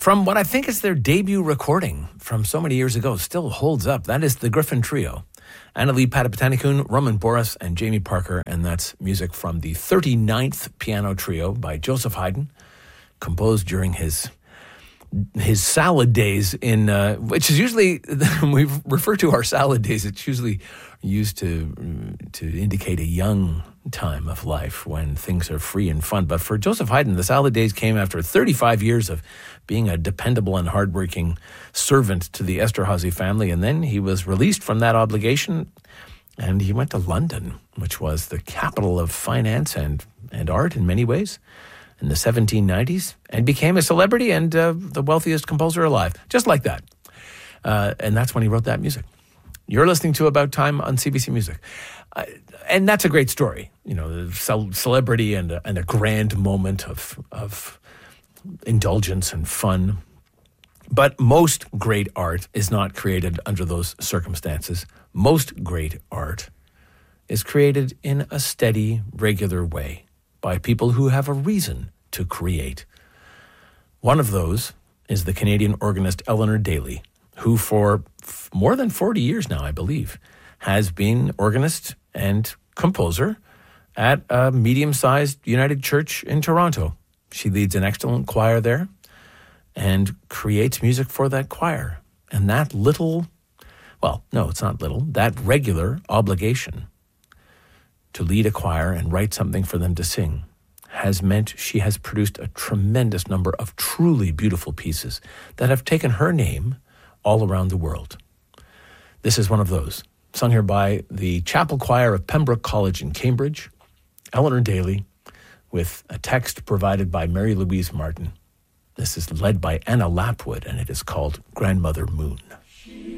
from what I think is their debut recording from so many years ago. Still holds up. That is the Griffin Trio. Annalie Padapatanikun, Roman Boris, and Jamie Parker. And that's music from the 39th Piano Trio by Joseph Haydn, composed during his salad days in, which is usually, when we refer to our salad days, it's usually used to indicate a young time of life when things are free and fun. But for Joseph Haydn, the salad days came after 35 years of being a dependable and hardworking servant to the Esterhazy family. And then he was released from that obligation and he went to London, which was the capital of finance and art in many ways, in the 1790s, and became a celebrity and the wealthiest composer alive, just like that. And that's when he wrote that music. You're listening to About Time on CBC Music. And that's a great story, you know, the celebrity and a grand moment of indulgence and fun. But most great art is not created under those circumstances. Most great art is created in a steady, regular way by people who have a reason to create. One of those is the Canadian organist Eleanor Daly, who for more than 40 years now, I believe, has been organist and composer at a medium-sized United Church in Toronto. She leads an excellent choir there and creates music for that choir. And that that regular obligation to lead a choir and write something for them to sing has meant she has produced a tremendous number of truly beautiful pieces that have taken her name all around the world. This is one of those, sung here by the Chapel Choir of Pembroke College in Cambridge, Eleanor Daly, with a text provided by Mary Louise Martin. This is led by Anna Lapwood, and it is called Grandmother Moon.